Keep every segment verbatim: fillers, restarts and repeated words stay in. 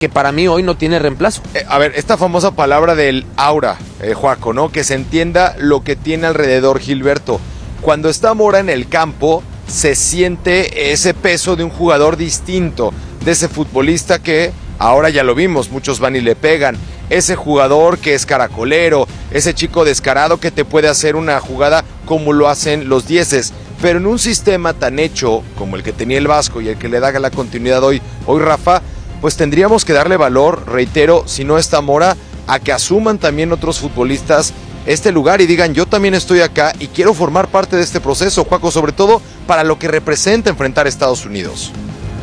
que para mí hoy no tiene reemplazo. Eh, a ver, esta famosa palabra del aura, eh, Joaco, ¿no? Que se entienda lo que tiene alrededor Gilberto. Cuando está Mora en el campo, se siente ese peso de un jugador distinto, de ese futbolista que ahora ya lo vimos, muchos van y le pegan, ese jugador que es caracolero, ese chico descarado que te puede hacer una jugada como lo hacen los dieces, pero en un sistema tan hecho como el que tenía el Vasco y el que le da la continuidad hoy, hoy Rafa, pues tendríamos que darle valor, reitero, si no está Mora, a que asuman también otros futbolistas este lugar y digan, yo también estoy acá y quiero formar parte de este proceso, Juaco, sobre todo para lo que representa enfrentar a Estados Unidos.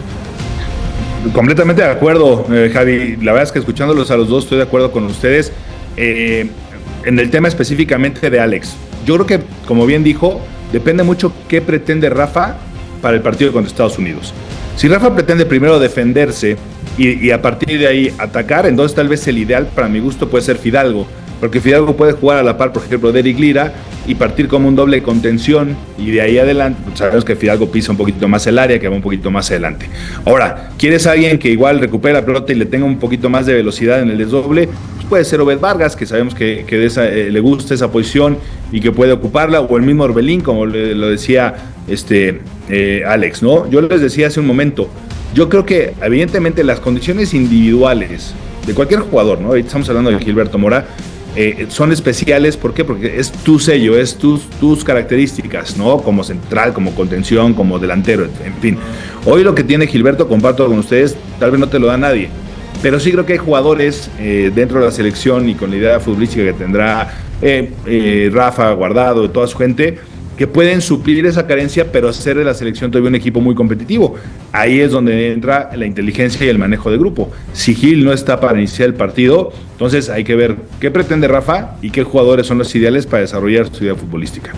Completamente de acuerdo, eh, Javi. La verdad es que escuchándolos a los dos estoy de acuerdo con ustedes. Eh, en el tema específicamente de Alex, yo creo que, como bien dijo, depende mucho qué pretende Rafa para el partido contra Estados Unidos. Si Rafa pretende primero defenderse y, y a partir de ahí atacar, entonces tal vez el ideal para mi gusto puede ser Fidalgo, porque Fidalgo puede jugar a la par, por ejemplo, de Eric Lira y partir como un doble contención y de ahí adelante, pues sabemos que Fidalgo pisa un poquito más el área, que va un poquito más adelante. Ahora, ¿quieres a alguien que igual recupere la pelota y le tenga un poquito más de velocidad en el desdoble? Pues puede ser Obed Vargas, que sabemos que, que de esa, eh, le gusta esa posición y que puede ocuparla, o el mismo Orbelín, como le, lo decía este, eh, Alex, ¿no? Yo les decía hace un momento, yo creo que evidentemente las condiciones individuales de cualquier jugador, ¿no? Ahorita estamos hablando de Gilberto Mora, Eh, son especiales, ¿por qué? Porque es tu sello, es tus, tus características, ¿no? Como central, como contención, como delantero, en fin. Hoy lo que tiene Gilberto, comparto con ustedes, tal vez no te lo da nadie, pero sí creo que hay jugadores eh, dentro de la selección y con la idea futbolística que tendrá eh, eh, Rafa, Guardado y toda su gente, que pueden suplir esa carencia, pero hacer de la selección todavía un equipo muy competitivo. Ahí es donde entra la inteligencia y el manejo de grupo. Si Gil no está para iniciar el partido, entonces hay que ver qué pretende Rafa y qué jugadores son los ideales para desarrollar su idea futbolística.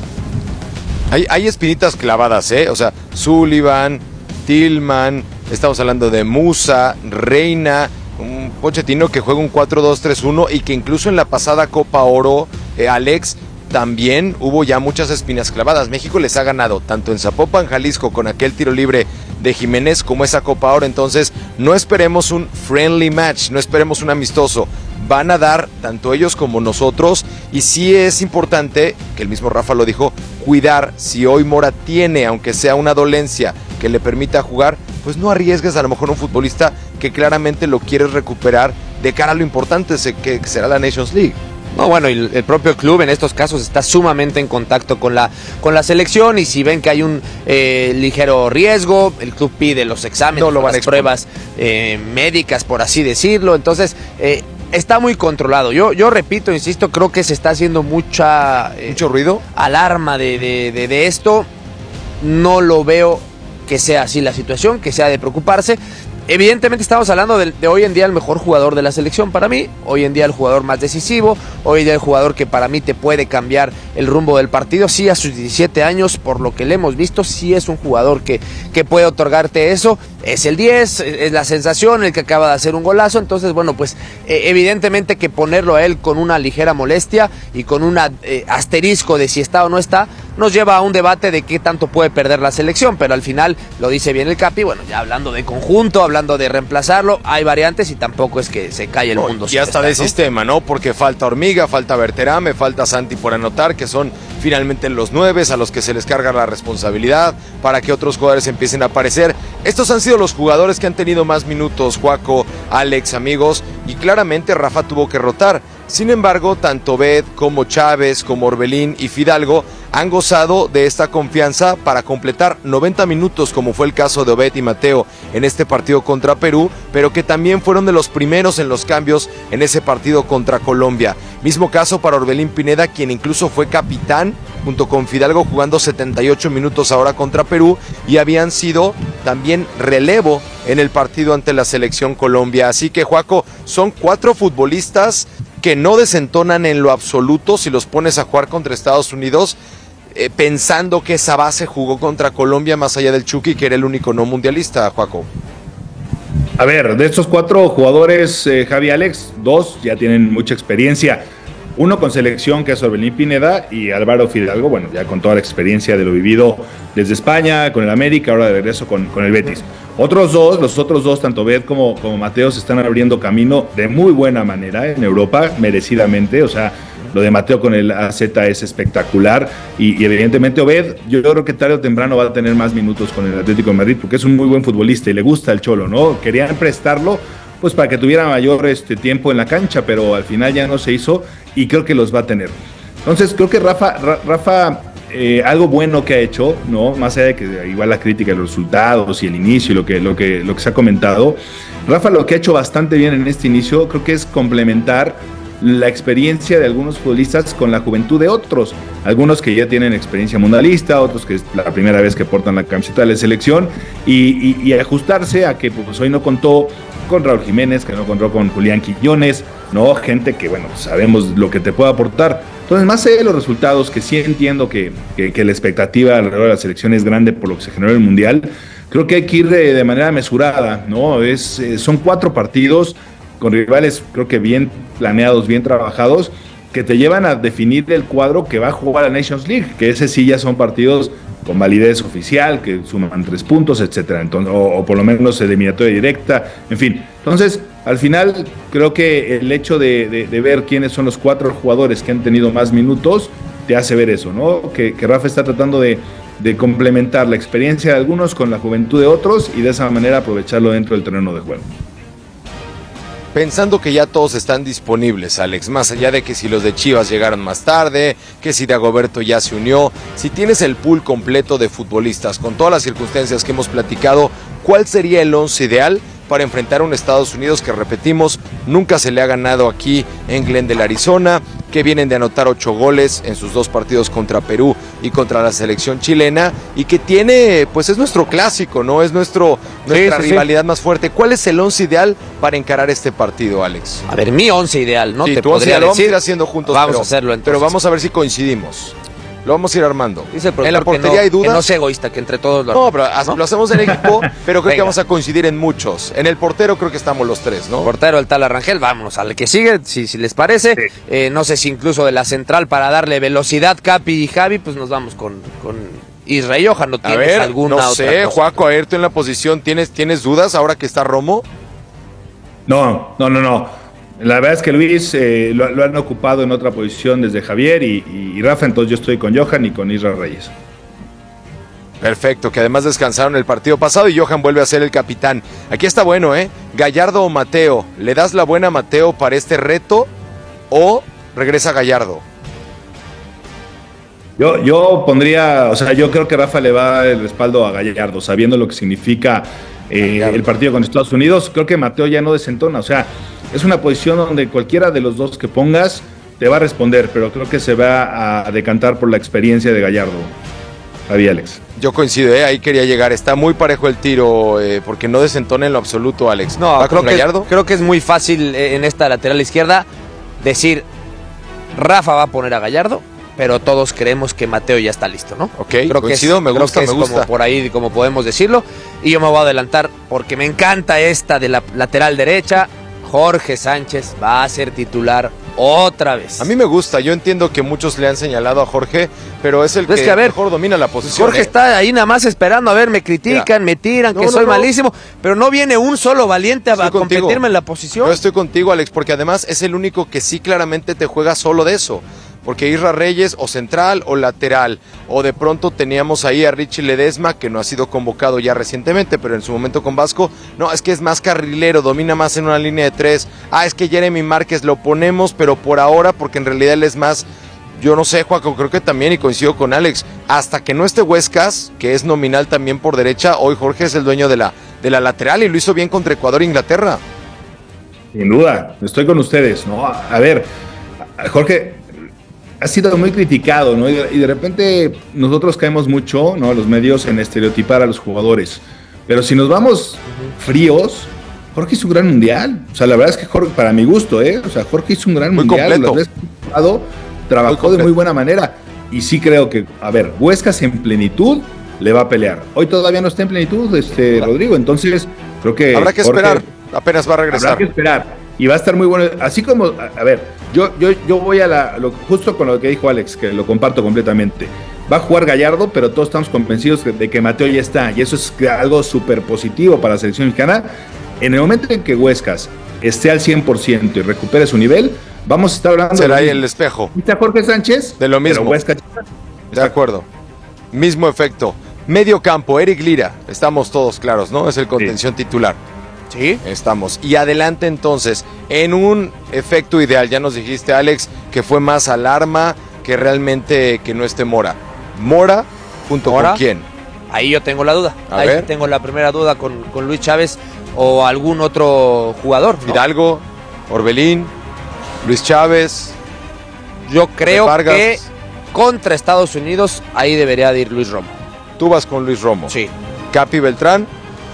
Hay, hay espinitas clavadas, ¿eh? O sea, Sullivan, Tillman, estamos hablando de Musa, Reina, un Pochettino que juega un cuatro dos tres uno y que incluso en la pasada Copa Oro, eh, Alex, también hubo ya muchas espinas clavadas. México les ha ganado tanto en Zapopan, Jalisco, con aquel tiro libre de Jiménez, como esa Copa Oro. Entonces, no esperemos un friendly match, no esperemos un amistoso. Van a dar tanto ellos como nosotros. Y sí es importante, que el mismo Rafa lo dijo, cuidar si hoy Mora tiene, aunque sea una dolencia que le permita jugar, pues no arriesgues a lo mejor un futbolista que claramente lo quieres recuperar de cara a lo importante que será la Nations League. No, bueno, y el propio club en estos casos está sumamente en contacto con la, con la selección, y si ven que hay un eh, ligero riesgo, el club pide los exámenes, no lo van las pruebas eh, médicas, por así decirlo. Entonces, eh, está muy controlado. Yo, yo repito, insisto, creo que se está haciendo mucha... Eh, ¿Mucho ruido? Alarma de, de, de, de esto. No lo veo que sea así la situación, que sea de preocuparse. Evidentemente estamos hablando de, de hoy en día el mejor jugador de la selección para mí, hoy en día el jugador más decisivo, hoy en día el jugador que para mí te puede cambiar el rumbo del partido. Sí, a sus diecisiete años, por lo que le hemos visto, sí es un jugador que, que puede otorgarte eso. Es el diez, es la sensación, el que acaba de hacer un golazo. Entonces, bueno, pues eh, evidentemente que ponerlo a él con una ligera molestia y con un eh, asterisco de si está o no está, nos lleva a un debate de qué tanto puede perder la selección, pero al final lo dice bien el Capi. Bueno, ya hablando de conjunto, hablando de reemplazarlo, hay variantes y tampoco es que se calle el no, mundo. Ya está de ¿no? sistema, ¿no? Porque falta Hormiga, falta Berterame, falta Santi por anotar, que son finalmente los nueves a los que se les carga la responsabilidad para que otros jugadores empiecen a aparecer. Estos han sido los jugadores que han tenido más minutos, Joaco, Alex, amigos, y claramente Rafa tuvo que rotar. Sin embargo, tanto Bed como Chávez, como Orbelín y Fidalgo han gozado de esta confianza para completar noventa minutos, como fue el caso de Obed y Mateo en este partido contra Perú, pero que también fueron de los primeros en los cambios en ese partido contra Colombia. Mismo caso para Orbelín Pineda, quien incluso fue capitán junto con Fidalgo, jugando setenta y ocho minutos ahora contra Perú, y habían sido también relevo en el partido ante la selección Colombia. Así que, Joaco, son cuatro futbolistas que no desentonan en lo absoluto si los pones a jugar contra Estados Unidos, eh, pensando que esa base jugó contra Colombia más allá del Chucky, que era el único no mundialista, Joaco. A ver, de estos cuatro jugadores, eh, Javi, Alex, dos ya tienen mucha experiencia. Uno con selección, que es Orbelín Pineda, y Álvaro Fidalgo, bueno, ya con toda la experiencia de lo vivido desde España, con el América, ahora de regreso con, con el Betis. Otros dos, los otros dos, tanto Bed como, como Mateo, se están abriendo camino de muy buena manera en Europa, merecidamente. O sea, lo de Mateo con el A Z es espectacular. Y, y evidentemente Obed, yo creo que tarde o temprano va a tener más minutos con el Atlético de Madrid, porque es un muy buen futbolista y le gusta el Cholo, ¿no? Querían prestarlo pues para que tuviera mayor este, tiempo en la cancha, pero al final ya no se hizo y creo que los va a tener. Entonces creo que Rafa, Ra, Rafa eh, algo bueno que ha hecho, ¿no? Más allá de que igual la crítica de los resultados y el inicio y lo que, lo que, lo que se ha comentado, Rafa lo que ha hecho bastante bien en este inicio creo que es complementar la experiencia de algunos futbolistas con la juventud de otros, algunos que ya tienen experiencia mundialista, otros que es la primera vez que portan la camiseta de la selección, y, y, y ajustarse a que pues, hoy no contó con Raúl Jiménez, que no contó con Julián Quiñones, no, gente que bueno, sabemos lo que te puede aportar. Entonces, más allá de los resultados, que sí entiendo que, que, que la expectativa alrededor de la selección es grande por lo que se generó en el Mundial, creo que hay que ir de, de manera mesurada, ¿no? Es, eh, son cuatro partidos con rivales creo que bien planeados, bien trabajados, que te llevan a definir el cuadro que va a jugar la Nations League, que ese sí ya son partidos con validez oficial, que suman tres puntos, etcétera, entonces, o, o por lo menos eliminatoria directa, en fin. Entonces, al final, creo que el hecho de, de, de ver quiénes son los cuatro jugadores que han tenido más minutos, te hace ver eso, ¿no? Que, que Rafa está tratando de, de complementar la experiencia de algunos con la juventud de otros y de esa manera aprovecharlo dentro del terreno de juego. Pensando que ya todos están disponibles, Alex, más allá de que si los de Chivas llegaron más tarde, que si Dagoberto ya se unió, si tienes el pool completo de futbolistas con todas las circunstancias que hemos platicado, ¿cuál sería el once ideal para enfrentar a un Estados Unidos que, repetimos, nunca se le ha ganado aquí en Glendale, Arizona, que vienen de anotar ocho goles en sus dos partidos contra Perú y contra la selección chilena, y que tiene, pues es nuestro clásico, ¿no? Es nuestro, nuestra sí, sí, rivalidad sí. más fuerte. ¿Cuál es el once ideal para encarar este partido, Alex? A ver, mi once ideal, ¿no? Sí, te tu podría once, decir. Lo vamos a ir haciendo juntos, vamos pero, a hacerlo entonces. Pero vamos a ver si coincidimos. Lo vamos a ir armando. Dice el en la portería no, hay dudas. Que no sea egoísta, que entre todos lo No, pero ¿no? lo hacemos en equipo, pero creo Venga. que vamos a coincidir en muchos. En el portero creo que estamos los tres, ¿no? El portero, el tal Arrangel, vámonos al que sigue, si, si les parece. Sí. Eh, no sé si incluso de la central para darle velocidad, Capi y Javi, pues nos vamos con, con Isra y Johan. ¿No tienes a ver, alguna no otra sé, cosa? Juaco, a ver, tú en la posición, ¿tienes, ¿tienes dudas ahora que está Romo? No, no, no, no. La verdad es que Luis eh, lo, lo han ocupado en otra posición desde Javier y, y, y Rafa, entonces yo estoy con Johan y con Isra Reyes. Perfecto, que además descansaron el partido pasado y Johan vuelve a ser el capitán. Aquí está bueno, ¿eh? Gallardo o Mateo, ¿le das la buena a Mateo para este reto o regresa Gallardo? Yo, yo pondría, o sea, yo creo que Rafa le va a dar el respaldo a Gallardo, sabiendo lo que significa eh, el partido con Estados Unidos. Creo que Mateo ya no desentona, o sea, es una posición donde cualquiera de los dos que pongas te va a responder, pero creo que se va a decantar por la experiencia de Gallardo. Javi, Alex. Yo coincido, ¿eh? Ahí quería llegar. Está muy parejo el tiro, eh, porque no desentona en lo absoluto, Alex. No, ¿Va creo con que, Gallardo? creo que es muy fácil eh, en esta lateral izquierda decir Rafa va a poner a Gallardo, pero todos creemos que Mateo ya está listo, ¿no? Ok, creo coincido, que es, me gusta, creo que me es gusta. Como por ahí, como podemos decirlo. Y yo me voy a adelantar porque me encanta esta de la lateral derecha. Jorge Sánchez va a ser titular otra vez. A mí me gusta, yo entiendo que muchos le han señalado a Jorge, pero es el Pues que, que a ver, mejor domina la posición. Jorge ¿eh? está ahí nada más esperando, a ver, me critican, Mira, me tiran, no, que no, soy no. malísimo, pero no viene un solo valiente a, a competirme en la posición. Yo estoy contigo, Alex, porque además es el único que sí claramente te juega solo de eso. Porque Isra Reyes o central o lateral, o de pronto teníamos ahí a Richie Ledesma, que no ha sido convocado ya recientemente, pero en su momento con Vasco, no, es que es más carrilero, domina más en una línea de tres, ah, es que Jeremy Márquez lo ponemos, pero por ahora, porque en realidad él es más, yo no sé, Juaco, creo que también, y coincido con Alex, hasta que no esté Huescas, que es nominal también por derecha, hoy Jorge es el dueño de la, de la lateral, y lo hizo bien contra Ecuador e Inglaterra. Sin duda, estoy con ustedes, ¿no? A ver, Jorge ha sido muy criticado, ¿no? Y de, y de repente nosotros caemos mucho, ¿no? Los medios en estereotipar a los jugadores. Pero si nos vamos fríos, Jorge hizo un gran mundial. O sea, la verdad es que Jorge, para mi gusto, ¿eh? O sea, Jorge hizo un gran muy mundial. Completo. Las veces que ha jugado, trabajó muy de muy buena manera. Y sí creo que, a ver, Huescas en plenitud le va a pelear. Hoy todavía no está en plenitud, este, claro. Rodrigo. Entonces, creo que habrá que Jorge, esperar. Apenas va a regresar. Habrá que esperar. y va a estar muy bueno. Así como, a, a ver, yo, yo, yo voy a la, lo, justo con lo que dijo Alex, que lo comparto completamente. Va a jugar Gallardo, pero todos estamos convencidos de que Mateo ya está, y eso es algo súper positivo para la selección mexicana. En el momento en que Huescas esté al cien por ciento y recupere su nivel, vamos a estar hablando... Será ahí el espejo. ¿Está Jorge Sánchez? De lo mismo. Pero Huescas... De acuerdo. Mismo efecto. Medio campo, Eric Lira. Estamos todos claros, ¿no? Es el contención sí. titular. Sí. Estamos. Y adelante entonces, en un efecto ideal, ya nos dijiste, Alex, que fue más alarma que realmente que no esté Mora. Mora, ¿junto Mora, con quién? Ahí yo tengo la duda. A ahí ver. tengo la primera duda con, con Luis Chávez o algún otro jugador, ¿no? Hidalgo, Orbelín, Luis Chávez. Yo creo que contra Estados Unidos ahí debería de ir Luis Romo. Tú vas con Luis Romo. Sí. Capi Beltrán.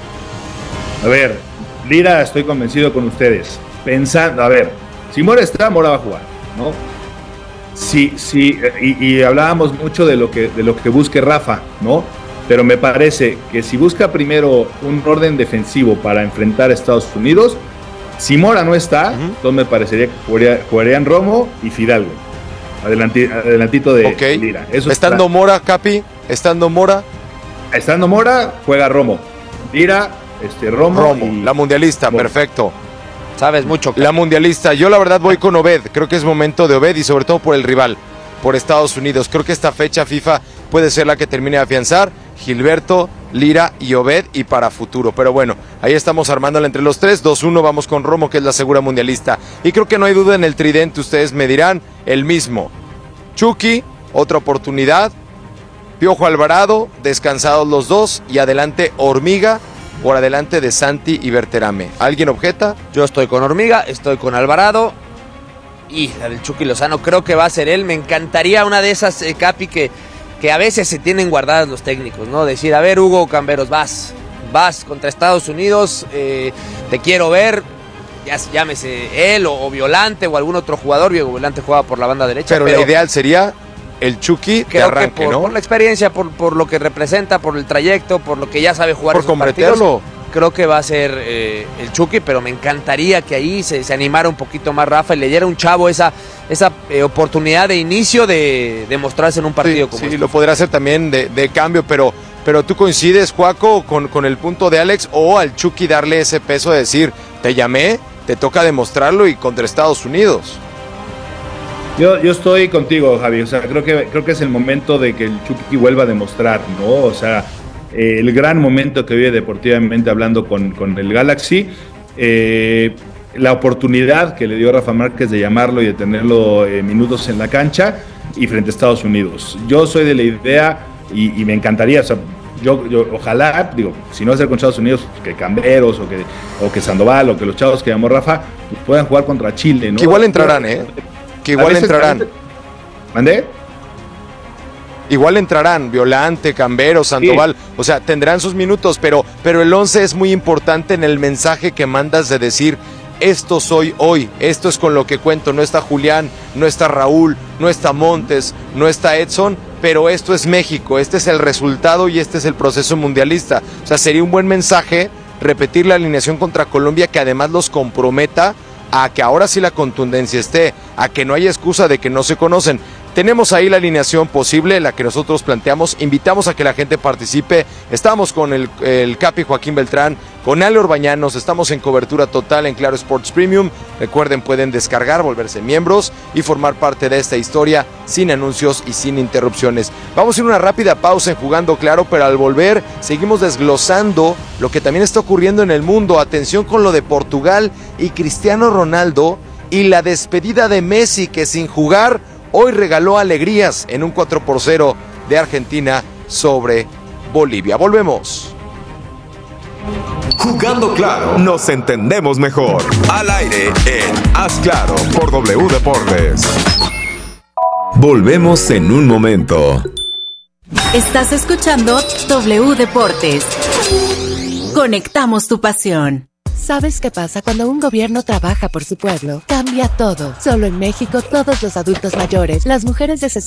A ver, Lira, estoy convencido con ustedes. Pensando, a ver, si Mora está, Mora va a jugar, ¿no? Sí, sí, y, y hablábamos mucho de lo que de lo que busque Rafa, ¿no? Pero me parece que si busca primero un orden defensivo para enfrentar a Estados Unidos, si Mora no está, uh-huh. entonces me parecería que jugaría, jugarían Romo y Fidalgo. Adelanti, adelantito de okay. Lira. Eso estando está. Mora, Capi, estando Mora. Estando Mora, juega Romo. Lira, este, Romo. Romo, y... la mundialista, Romo. Perfecto. Sabes mucho. La mundialista. Yo la verdad voy con Obed. Creo que es momento de Obed y sobre todo por el rival, por Estados Unidos. Creo que esta fecha FIFA puede ser la que termine de afianzar. Gilberto, Lira y Obed y para futuro. Pero bueno, ahí estamos armándola entre los tres. dos uno, vamos con Romo, que es la segura mundialista. Y creo que no hay duda en el tridente, ustedes me dirán, el mismo. Chucky, otra oportunidad. Piojo Alvarado, descansados los dos. Y adelante Hormiga, por adelante de Santi y Berterame. ¿Alguien objeta? Yo estoy con Hormiga, estoy con Alvarado. Y la del Chucky Lozano, creo que va a ser él. Me encantaría una de esas, eh, Capi, que... que a veces se tienen guardadas los técnicos, ¿no? Decir, a ver, Hugo Camberos, vas, vas contra Estados Unidos, eh, te quiero ver, ya, llámese él o, o Violante o algún otro jugador. Diego Violante jugaba por la banda derecha. Pero, pero la ideal sería el Chucky de arranque, que por, ¿no? por la experiencia, por, por lo que representa, por el trayecto, por lo que ya sabe jugar por esos partidos, comprometerlo. Creo que va a ser eh, el Chucky, pero me encantaría que ahí se, se animara un poquito más Rafa y le diera a un chavo esa, esa eh, oportunidad de inicio de, de mostrarse en un partido sí, como sí, este. Lo podrá hacer también de, de cambio, pero, pero tú coincides, Juaco, con, con el punto de Alex, o al Chucky darle ese peso de decir, te llamé, te toca demostrarlo y contra Estados Unidos. Yo, yo estoy contigo, Javi. O sea, creo que, creo que es el momento de que el Chucky vuelva a demostrar, ¿no? O sea, eh, el gran momento que vive deportivamente hablando con, con el Galaxy, eh, la oportunidad que le dio Rafa Márquez de llamarlo y de tenerlo eh, minutos en la cancha y frente a Estados Unidos. Yo soy de la idea y, y me encantaría, o sea, yo, yo ojalá, digo, si no hacer con Estados Unidos, que Camberos o que, o que Sandoval o que los chavos que llamó Rafa pues puedan jugar contra Chile, ¿no? Que igual entrarán, ¿eh? Que igual entrarán. ¿Mandé? Igual entrarán, Violante, Camberos, Sandoval, sí. O sea, tendrán sus minutos, pero, pero el once es muy importante en el mensaje que mandas de decir, esto soy hoy, esto es con lo que cuento, no está Julián, no está Raúl, no está Montes, no está Edson, pero esto es México, este es el resultado y este es el proceso mundialista. O sea, sería un buen mensaje repetir la alineación contra Colombia que además los comprometa a que ahora sí la contundencia esté, a que no haya excusa de que no se conocen. Tenemos ahí la alineación posible, la que nosotros planteamos, invitamos a que la gente participe. Estamos con el, el Capi Joaquín Beltrán, con Ale Orbañanos, estamos en cobertura total en Claro Sports Premium. Recuerden, pueden descargar, volverse miembros y formar parte de esta historia sin anuncios y sin interrupciones. Vamos a ir a una rápida pausa en Jugando Claro, pero al volver seguimos desglosando lo que también está ocurriendo en el mundo. Atención con lo de Portugal y Cristiano Ronaldo y la despedida de Messi, que sin jugar hoy regaló alegrías en un cuatro por cero de Argentina sobre Bolivia. Volvemos. Jugando Claro, nos entendemos mejor. Al aire en Haz Claro por W Deportes. Volvemos en un momento. Estás escuchando W Deportes. Conectamos tu pasión. ¿Sabes qué pasa cuando un gobierno trabaja por su pueblo? Cambia todo. Solo en México, todos los adultos mayores, las mujeres de sesenta